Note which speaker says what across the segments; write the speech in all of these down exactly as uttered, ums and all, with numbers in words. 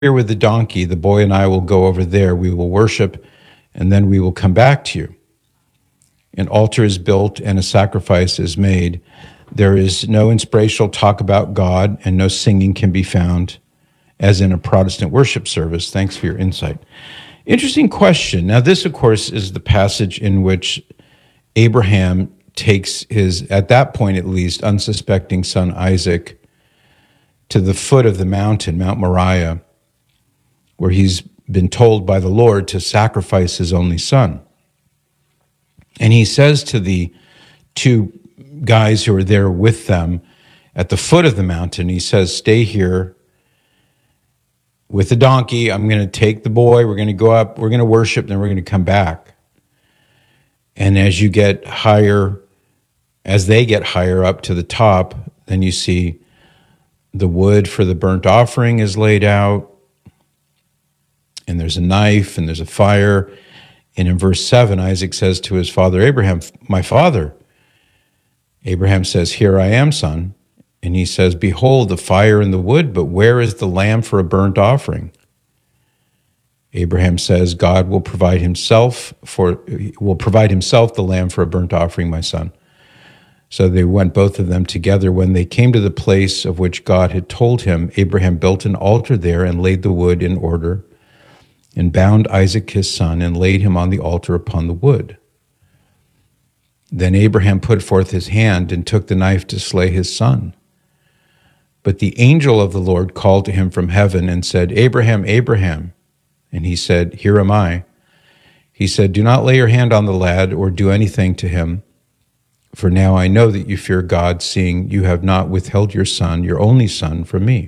Speaker 1: here with the donkey. The boy and I will go over there. We will worship, and then we will come back to you. An altar is built and a sacrifice is made. There is no inspirational talk about God, and no singing can be found as in a Protestant worship service. Thanks for your insight. Interesting question. Now, this, of course, is the passage in which Abraham takes his, at that point at least, unsuspecting son Isaac to the foot of the mountain, Mount Moriah, where he's been told by the Lord to sacrifice his only son. And he says to the two guys who are there with them at the foot of the mountain, he says, stay here with the donkey. I'm going to take the boy. We're going to go up. We're going to worship. Then we're going to come back. And as you get higher, as they get higher up to the top, then you see the wood for the burnt offering is laid out. And there's a knife and there's a fire. And in verse seven, Isaac says to his father Abraham, my father. Abraham says, here I am, son. And he says, behold, the fire and the wood, but where is the lamb for a burnt offering? Abraham says, God will provide himself for will provide himself the lamb for a burnt offering, my son. So they went, both of them together. When they came to the place of which God had told him, Abraham built an altar there and laid the wood in order, and bound Isaac his son, and laid him on the altar upon the wood. Then Abraham put forth his hand and took the knife to slay his son. But the angel of the Lord called to him from heaven and said, Abraham, Abraham. And he said, here am I. He said, do not lay your hand on the lad or do anything to him. For now I know that you fear God, seeing you have not withheld your son, your only son, from me.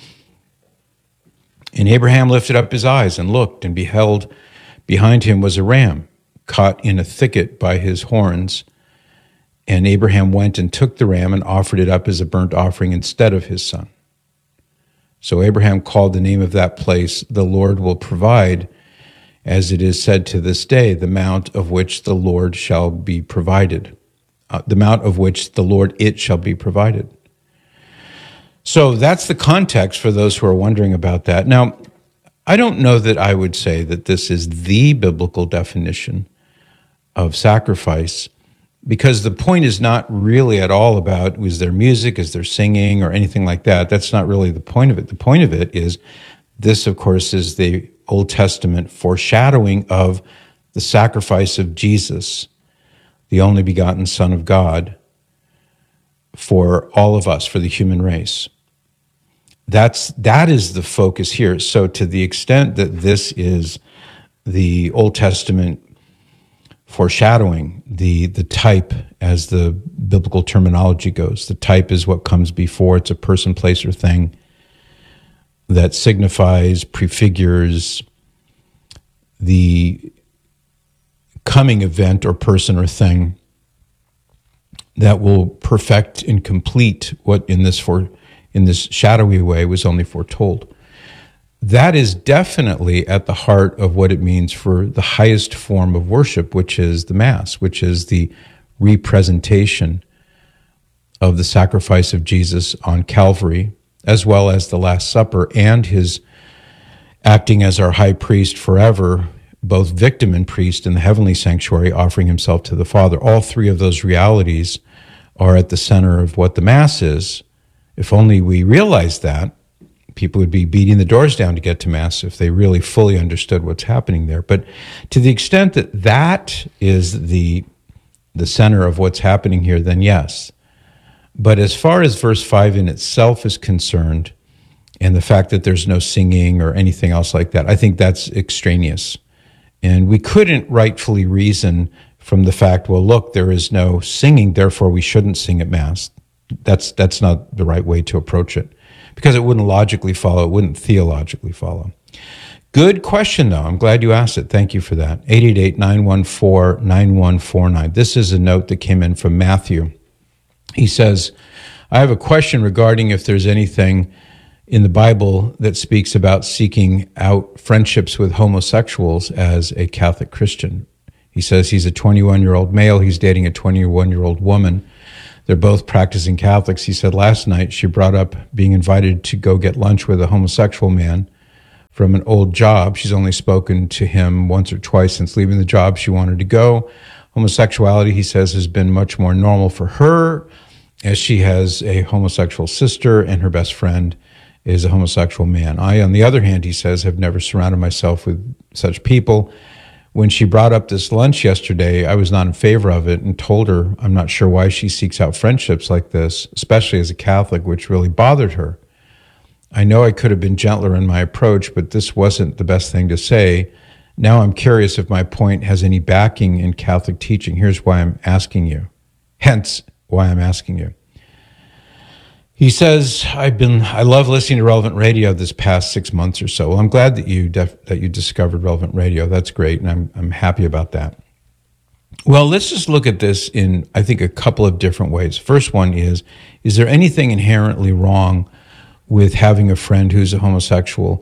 Speaker 1: And Abraham lifted up his eyes and looked, and beheld, behind him was a ram, caught in a thicket by his horns. And Abraham went and took the ram and offered it up as a burnt offering instead of his son. So Abraham called the name of that place, the Lord will provide, as it is said to this day, the mount of which the Lord shall be provided, uh, the mount of which the Lord it shall be provided. So that's the context for those who are wondering about that. Now, I don't know that I would say that this is the biblical definition of sacrifice, because the point is not really at all about, is there music, is there singing, or anything like that. That's not really the point of it. The point of it is, this, of course, is the Old Testament foreshadowing of the sacrifice of Jesus, the only begotten Son of God, for all of us, for the human race. That's, that is the focus here. So to the extent that this is the Old Testament foreshadowing, the, the type, as the biblical terminology goes, the type is what comes before. It's a person, place, or thing that signifies, prefigures the coming event or person or thing that will perfect and complete what in this for in this shadowy way was only foretold. That is definitely at the heart of what it means for the highest form of worship, which is the Mass, which is the representation of the sacrifice of Jesus on Calvary, as well as the Last Supper and his acting as our high priest forever, both victim and priest in the heavenly sanctuary, offering himself to the Father. All three of those realities are at the center of what the Mass is. If only we realized that, people would be beating the doors down to get to Mass if they really fully understood what's happening there. But to the extent that that is the, the center of what's happening here, then yes. But as far as verse five in itself is concerned, and the fact that there's no singing or anything else like that, I think that's extraneous. And we couldn't rightfully reason from the fact, well, look, there is no singing, therefore we shouldn't sing at Mass. That's that's not the right way to approach it, because it wouldn't logically follow, it wouldn't theologically follow. Good question, though. I'm glad you asked it. Thank you for that. eight eight eight, nine one four, nine one four nine. This is a note that came in from Matthew. He says, I have a question regarding if there's anything in the Bible that speaks about seeking out friendships with homosexuals as a Catholic Christian. He says he's a twenty-one-year-old male. He's dating a twenty-one-year-old woman. They're both practicing Catholics. He said last night she brought up being invited to go get lunch with a homosexual man from an old job. She's only spoken to him once or twice since leaving the job she wanted to go. Homosexuality, he says, has been much more normal for her, as she has a homosexual sister and her best friend is a homosexual man. I, on the other hand, he says, have never surrounded myself with such people. When she brought up this lunch yesterday, I was not in favor of it and told her I'm not sure why she seeks out friendships like this, especially as a Catholic, which really bothered her. I know I could have been gentler in my approach, but this wasn't the best thing to say. Now I'm curious if my point has any backing in Catholic teaching. Here's why I'm asking you. Hence, why I'm asking you. He says, I've been, I love listening to Relevant Radio this past six months or so. Well, I'm glad that you def, that you discovered Relevant Radio. That's great, and I'm I'm happy about that. Well, let's just look at this in, I think, a couple of different ways. First one is, is there anything inherently wrong with having a friend who's a homosexual?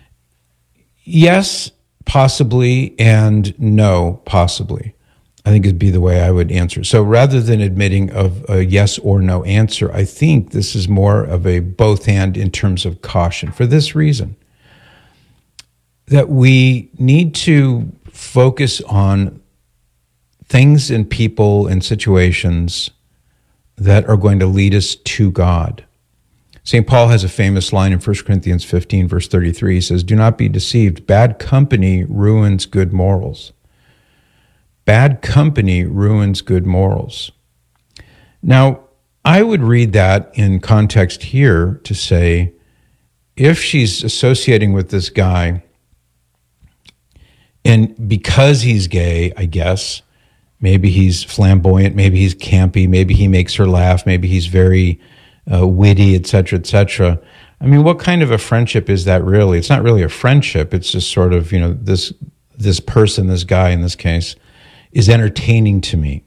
Speaker 1: Yes, possibly, and no, possibly. I think it'd be the way I would answer. So rather than admitting of a yes or no answer, I think this is more of a both and in terms of caution for this reason, that we need to focus on things and people and situations that are going to lead us to God. Saint Paul has a famous line in First Corinthians fifteen, verse thirty-three. He says, do not be deceived. Bad company ruins good morals. Bad company ruins good morals. Now, I would read that in context here to say, if she's associating with this guy, and because he's gay, I guess, maybe he's flamboyant, maybe he's campy, maybe he makes her laugh, maybe he's very uh, witty, et cetera, et cetera. I mean, what kind of a friendship is that really? It's not really a friendship. It's just sort of, you know, this this person, this guy in this case, is entertaining to me.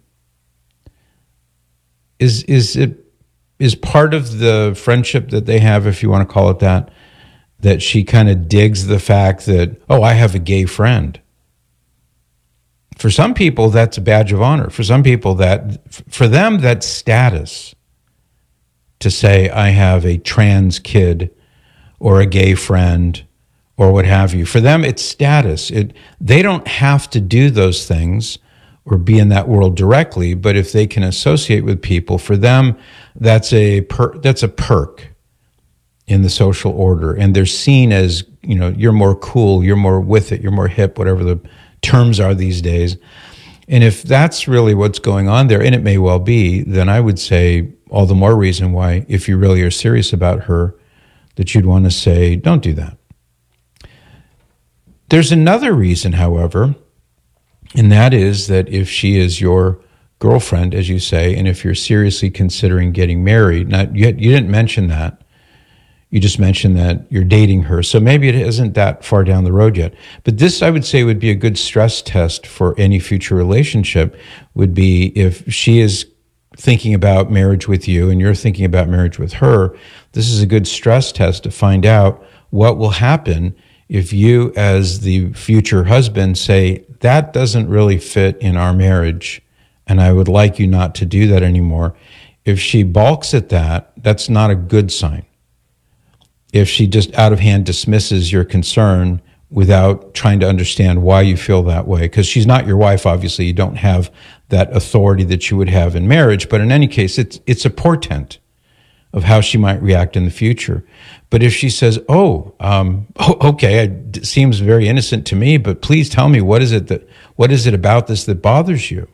Speaker 1: Is is it is part of the friendship that they have, if you want to call it that, that she kind of digs the fact that, oh, I have a gay friend. For some people, that's a badge of honor. For some people, that for them, that's status. To say, I have a trans kid or a gay friend or what have you. For them, it's status. It, they don't have to do those things or be in that world directly, but if they can associate with people, for them, that's a per, that's a perk in the social order, and they're seen as, you know, you're more cool, you're more with it, you're more hip, whatever the terms are these days. And if that's really what's going on there, and it may well be, then I would say all the more reason why, if you really are serious about her, that you'd want to say, don't do that. There's another reason, however, and that is that if she is your girlfriend, as you say, and if you're seriously considering getting married, not yet, you didn't mention that. You just mentioned that you're dating her. So maybe it isn't that far down the road yet. But this, I would say, would be a good stress test for any future relationship, would be if she is thinking about marriage with you and you're thinking about marriage with her. This is a good stress test to find out what will happen if you, as the future husband, say, that doesn't really fit in our marriage, and I would like you not to do that anymore. If she balks at that, that's not a good sign. If she just out of hand dismisses your concern without trying to understand why you feel that way, because she's not your wife, obviously, you don't have that authority that you would have in marriage, but in any case, it's it's a portent of how she might react in the future. But if she says, oh, um, oh okay, it seems very innocent to me, but please tell me, what is it that, what is it about this that bothers you?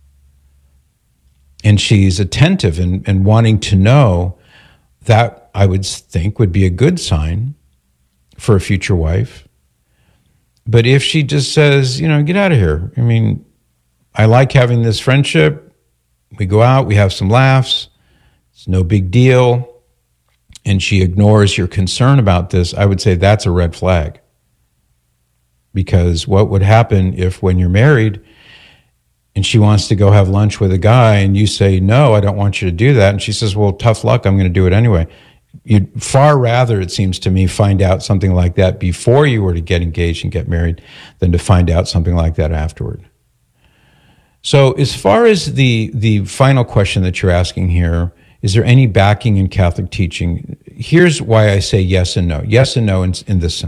Speaker 1: And she's attentive and, and wanting to know, that I would think would be a good sign for a future wife. But if she just says, you know, get out of here. I mean, I like having this friendship. We go out, we have some laughs. It's no big deal. And she ignores your concern about this. I would say that's a red flag. Because what would happen if when you're married and she wants to go have lunch with a guy and you say, no, I don't want you to do that. And she says, well, tough luck, I'm going to do it anyway. You'd far rather, it seems to me, find out something like that before you were to get engaged and get married than to find out something like that afterward. So as far as the, the final question that you're asking here, is there any backing in Catholic teaching? Here's why I say yes and no. Yes and no in, in this sense.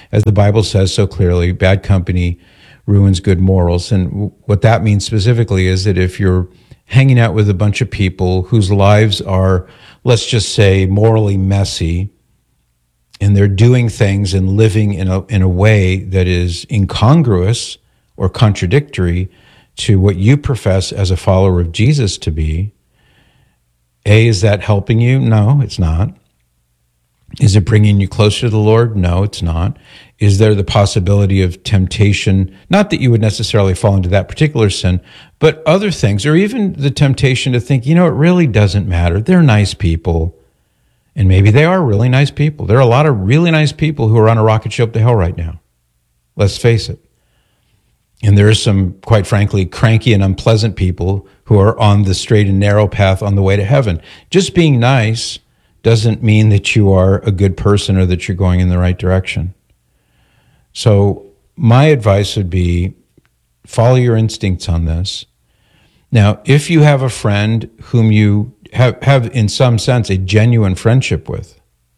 Speaker 1: as the Bible says so clearly, bad company ruins good morals. And what that means specifically is that if you're hanging out with a bunch of people whose lives are, let's just say, morally messy, and they're doing things and living in a in a way that is incongruous or contradictory to what you profess as a follower of Jesus to be, A, is that helping you? No, it's not. Is it bringing you closer to the Lord? No, it's not. Is there the possibility of temptation? Not that you would necessarily fall into that particular sin, but other things, or even the temptation to think, you know, it really doesn't matter. They're nice people. And maybe they are really nice people. There are a lot of really nice people who are on a rocket ship to hell right now. Let's face it. And there are some, quite frankly, cranky and unpleasant people who are on the straight and narrow path on the way to heaven. Just being nice doesn't mean that you are a good person or that you're going in the right direction. So my advice would be follow your instincts on this. Now, if you have a friend whom you have, have in some sense a genuine friendship with,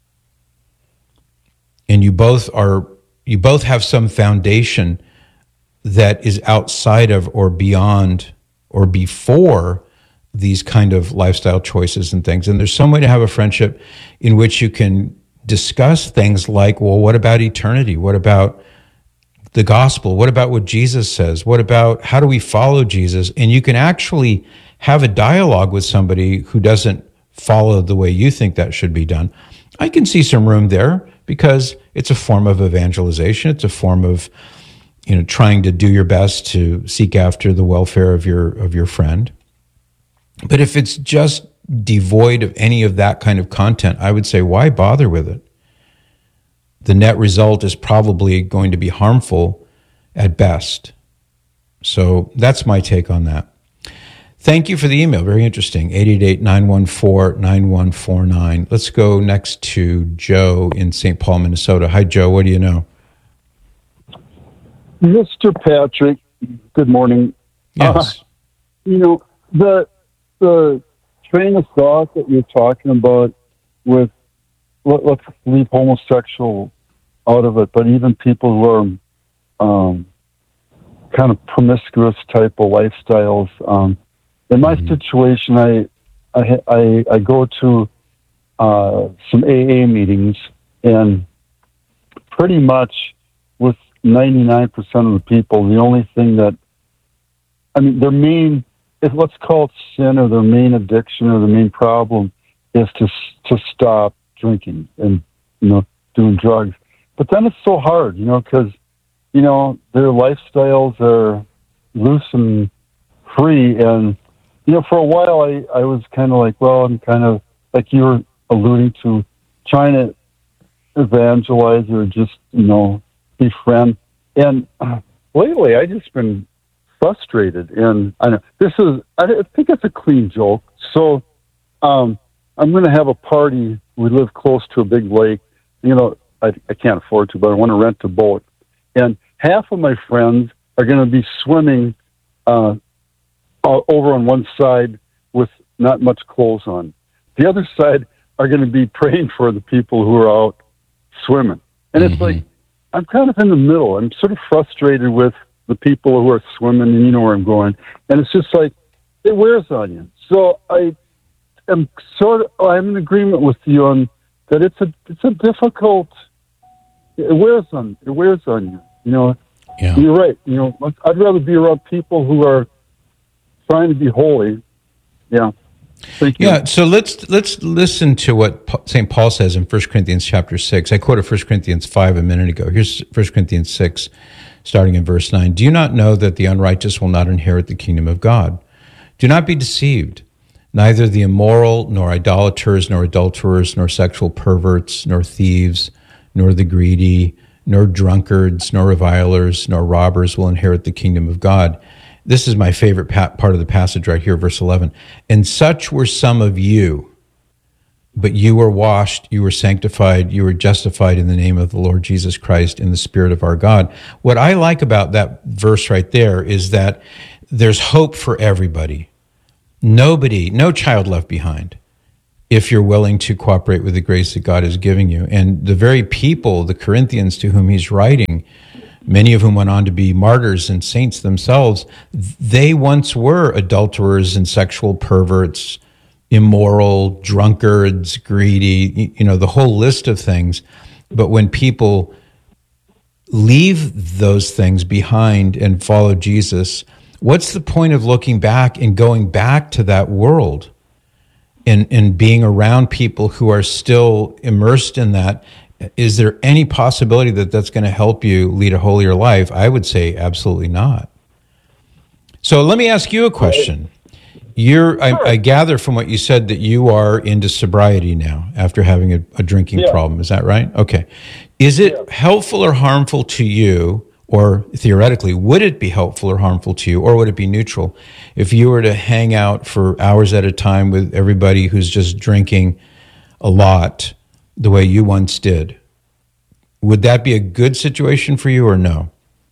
Speaker 1: and you both are you both have some foundation that is outside of or beyond or before these kind of lifestyle choices and things, and there's some way to have a friendship in which you can discuss things like, well, what about eternity? What about the gospel? What about what Jesus says? What about how do we follow Jesus? And you can actually have a dialogue with somebody who doesn't follow the way you think that should be done. I can see some room there because it's a form of evangelization. It's a form of, you know, trying to do your best to seek after the welfare of your of your friend. But if it's just devoid of any of that kind of content, I would say, why bother with it? The net result is probably going to be harmful at best. So that's my take on that. Thank you for the email. Very interesting. eight eight eight, nine one four, nine one four nine. Let's go next to Joe in Saint Paul, Minnesota. Hi, Joe. What do you know?
Speaker 2: Mister Patrick, good morning.
Speaker 1: Yes.
Speaker 2: Uh, you know, the the train of thought that you're talking about with, let, let's leave homosexual out of it, but even people who are um, kind of promiscuous type of lifestyles. Um, in my mm-hmm. situation, I, I I I go to uh, some A A meetings, and pretty much with ninety-nine percent of the people, the only thing that, I mean, their main, if let's call it sin or their main addiction or the main problem is to to stop drinking and, you know, doing drugs. But then it's so hard, you know, because, you know, their lifestyles are loose and free. And, you know, for a while I, I was kind of like, well, I'm kind of, like you were alluding to, trying to evangelize or just, you know, befriend. And uh, lately I just been frustrated. And I know this is, I think it's a clean joke. So um, I'm going to have a party. We live close to a big lake. You know, I, I can't afford to, but I want to rent a boat. And half of my friends are going to be swimming uh, over on one side with not much clothes on. The other side are going to be praying for the people who are out swimming. And it's mm-hmm. like, I'm kind of in the middle. I'm sort of frustrated with the people who are swimming, and you know where I'm going. And it's just like, it wears on you. So I am sort of, I'm in agreement with you on that it's a, it's a difficult, it wears on, it wears on you. You know, yeah. You're right. You know, I'd rather be around people who are trying to be holy. Yeah. Thank you.
Speaker 1: Yeah, so let's let's listen to what Saint Paul says in First Corinthians chapter six. I quoted First Corinthians five a minute ago. Here's First Corinthians six, starting in verse nine. Do you not know that the unrighteous will not inherit the kingdom of God? Do not be deceived. Neither the immoral, nor idolaters, nor adulterers, nor sexual perverts, nor thieves, nor the greedy, nor drunkards, nor revilers, nor robbers will inherit the kingdom of God. This is my favorite part of the passage right here, verse eleven. And such were some of you, but you were washed, you were sanctified, you were justified in the name of the Lord Jesus Christ in the Spirit of our God. What I like about that verse right there is that there's hope for everybody. Nobody, no child left behind. if you're willing to cooperate with the grace that God is giving you. And the very people, the Corinthians to whom he's writing, many of whom went on to be martyrs and saints themselves, they once were adulterers and sexual perverts, immoral, drunkards, greedy, you know, the whole list of things. But when people leave those things behind and follow Jesus, what's the point of looking back and going back to that world and, and being around people who are still immersed in that? Is there any possibility that that's going to help you lead a holier life? I would say absolutely not. So let me ask you a question. You're, I, I gather from what you said that you are into sobriety now after having a, a drinking
Speaker 2: Yeah.
Speaker 1: problem. Is that right? Okay. Is it
Speaker 2: Yeah.
Speaker 1: helpful or harmful to you, or theoretically, would it be helpful or harmful to you, or would it be neutral if you were to hang out for hours at a time with everybody who's just drinking a lot the way you once did? Would that be a good situation for you or no?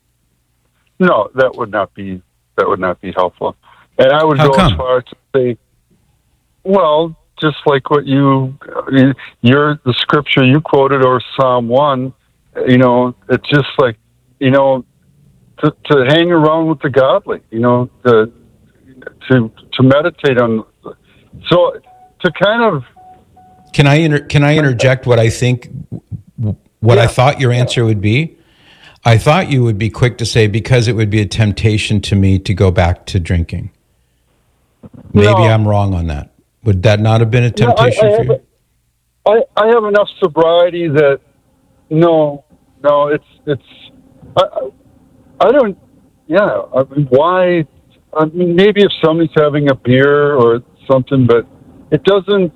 Speaker 2: No, that would not be that would not be helpful. And I would
Speaker 1: How
Speaker 2: go
Speaker 1: come?
Speaker 2: as far as to say, well, just like what you, your the scripture you quoted, or Psalm one, you know, it's just like, you know, to, to hang around with the godly, you know, to to to meditate on. So to kind of
Speaker 1: Can I inter- can I interject what I think, what I
Speaker 2: Yeah.
Speaker 1: thought your answer would be? I thought you would be quick to say, because it would be a temptation to me to go back to drinking. Maybe
Speaker 2: No.
Speaker 1: I'm wrong on that. Would that not have been a
Speaker 2: No, I-
Speaker 1: temptation
Speaker 2: I
Speaker 1: for
Speaker 2: have
Speaker 1: you?
Speaker 2: I, I have enough sobriety that no, no, it's it's I, I I don't. Yeah, I mean, why? I mean, maybe if somebody's having a beer or something, but it doesn't.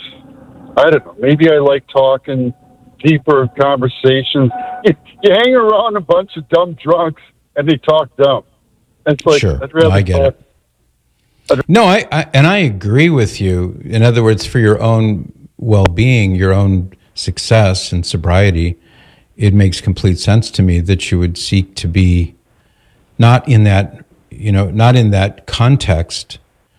Speaker 2: I don't know. Maybe I like talking deeper conversations. You, you hang around a bunch of dumb drunks and they talk dumb. It's like,
Speaker 1: Sure.
Speaker 2: I'd rather
Speaker 1: No, I get
Speaker 2: talk.
Speaker 1: it. No, I, I and I agree with you. In other words, for your own well-being, your own success and sobriety, it makes complete sense to me that you would seek to be not in that, you know, not in that context.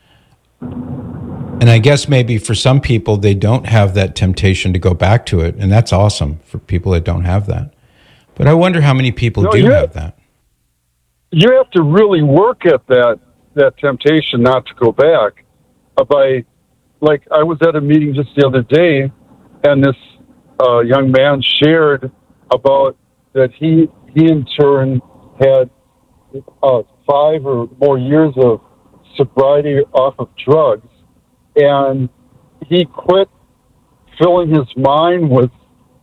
Speaker 1: And I guess maybe for some people, they don't have that temptation to go back to it. And that's awesome for people that don't have that. But I wonder how many people
Speaker 2: No,
Speaker 1: do
Speaker 2: you
Speaker 1: have
Speaker 2: have-
Speaker 1: that.
Speaker 2: You have to really work at that that temptation not to go back. Uh, by, like, I was at a meeting just the other day, and this uh, young man shared about that he he in turn had uh, five or more years of sobriety off of drugs, and he quit filling his mind with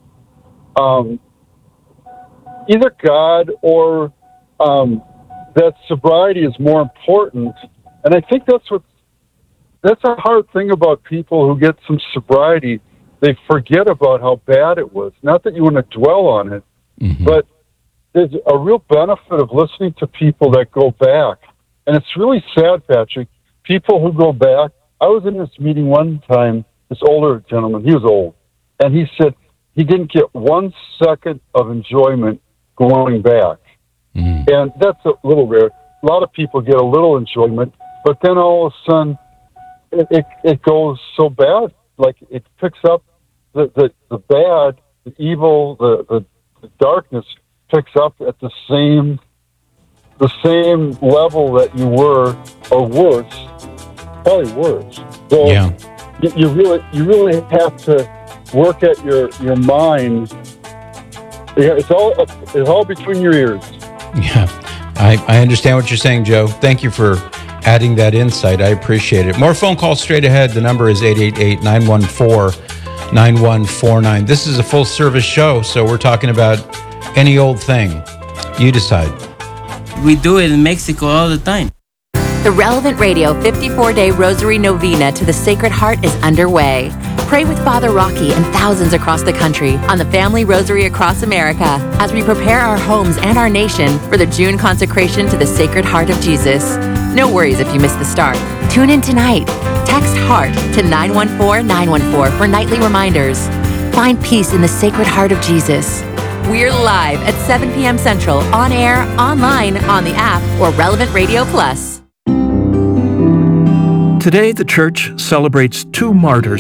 Speaker 2: um, either God or um, that sobriety is more important. And I think that's what that's a hard thing about people who get some sobriety. They forget about how bad it was. Not that you want to dwell on it,
Speaker 1: Mhm.
Speaker 2: but there's a real benefit of listening to people that go back. And it's really sad, Patrick. People who go back. I was in this meeting one time, this older gentleman, he was old, and he said he didn't get one second of enjoyment going back.
Speaker 1: Mm.
Speaker 2: And that's a little rare. A lot of people get a little enjoyment, but then all of a sudden it, it, it goes so bad. Like it picks up the, the, the bad, the evil, the, the, the darkness picks up at the same the same level that you were, or worse, probably worse. So
Speaker 1: Yeah.
Speaker 2: you, you really you really have to work at your, your mind. Yeah, it's all it's all between your ears.
Speaker 1: Yeah, I, I understand what you're saying, Joe. Thank you for adding that insight. I appreciate it. More phone calls straight ahead. The number is eight eight eight, nine one four, nine one four nine. This is a full service show, so we're talking about any old thing. You decide.
Speaker 3: We do it in Mexico all the time.
Speaker 4: The Relevant Radio fifty-four day Rosary Novena to the Sacred Heart is underway. Pray with Father Rocky and thousands across the country on the Family Rosary Across America as we prepare our homes and our nation for the June consecration to the Sacred Heart of Jesus. No worries if you miss the start. Tune in tonight. Text HEART to nine one four nine one four for nightly reminders. Find peace in the Sacred Heart of Jesus. We're live at seven p.m. Central, on air, online, on the app, or Relevant Radio Plus.
Speaker 5: Today, the Church celebrates two martyrs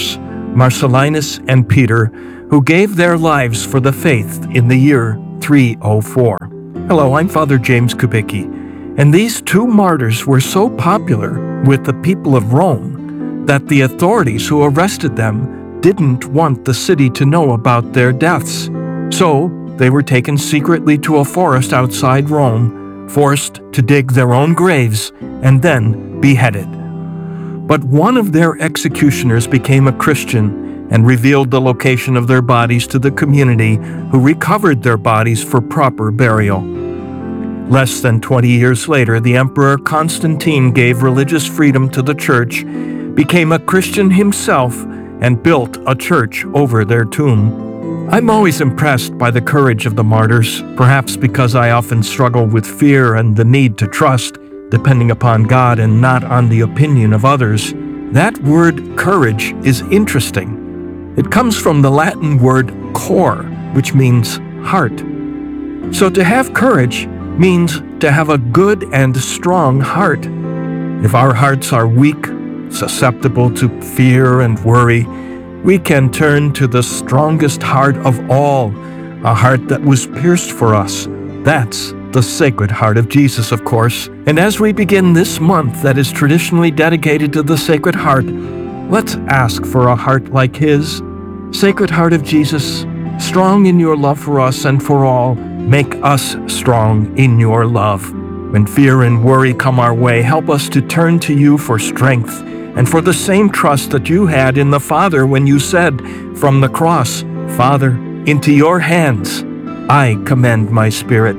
Speaker 5: Marcellinus and Peter, who gave their lives for the faith in the year three oh four. Hello, I'm Father James Kubicki, and these two martyrs were so popular with the people of Rome that the authorities who arrested them didn't want the city to know about their deaths. So they were taken secretly to a forest outside Rome, forced to dig their own graves, and then beheaded. But one of their executioners became a Christian and revealed the location of their bodies to the community, who recovered their bodies for proper burial. Less than twenty years later, the Emperor Constantine gave religious freedom to the church, became a Christian himself, and built a church over their tomb. I'm always impressed by the courage of the martyrs, perhaps because I often struggle with fear and the need to trust, depending upon God and not on the opinion of others. That word courage is interesting. It comes from the Latin word cor, which means heart. So to have courage means to have a good and strong heart. If our hearts are weak, susceptible to fear and worry, we can turn to the strongest heart of all, a heart that was pierced for us. That's the Sacred Heart of Jesus, of course. And as we begin this month that is traditionally dedicated to the Sacred Heart, let's ask for a heart like His. Sacred Heart of Jesus, strong in your love for us and for all, make us strong in your love. When fear and worry come our way, help us to turn to you for strength and for the same trust that you had in the Father when you said from the cross, Father, into your hands I commend my spirit.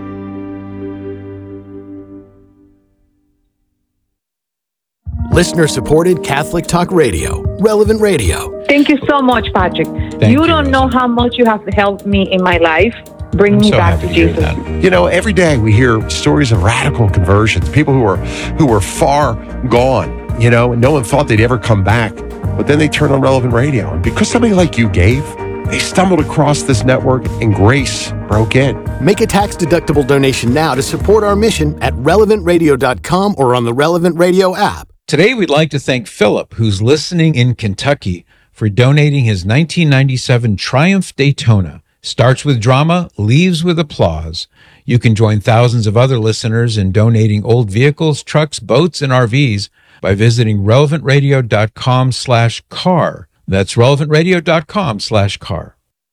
Speaker 6: Listener-supported Catholic Talk Radio, Relevant Radio.
Speaker 7: Thank you so much, Patrick.
Speaker 1: Thank
Speaker 7: you
Speaker 1: you,
Speaker 7: don't
Speaker 1: Rosa.
Speaker 7: know how much you have helped me in my life. Bring
Speaker 1: I'm
Speaker 7: me
Speaker 1: so
Speaker 7: back
Speaker 1: happy
Speaker 7: to
Speaker 1: to hear
Speaker 7: Jesus.
Speaker 1: that.
Speaker 8: You know, every day we hear stories of radical conversions, people who were who were far gone, you know, and no one thought they'd ever come back. But then they turned on Relevant Radio. And because somebody like you gave, they stumbled across this network and grace broke in.
Speaker 6: Make a tax-deductible donation now to support our mission at relevant radio dot com or on the Relevant Radio app.
Speaker 1: Today, we'd like to thank Philip, who's listening in Kentucky, for donating his nineteen ninety-seven Triumph Daytona. Starts with drama, leaves with applause. You can join thousands of other listeners in donating old vehicles, trucks, boats, and R Vs by visiting relevant radio dot com slash car. That's relevant radio dot com slash car.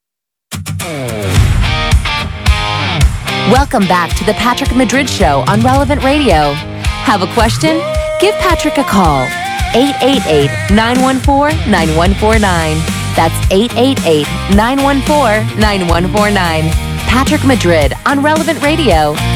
Speaker 4: Welcome back to the Patrick Madrid Show on Relevant Radio. Have a question? Give Patrick a call. eight eight eight, nine one four, nine one four nine. That's eight eight eight, nine one four, nine one four nine. Patrick Madrid on Relevant Radio.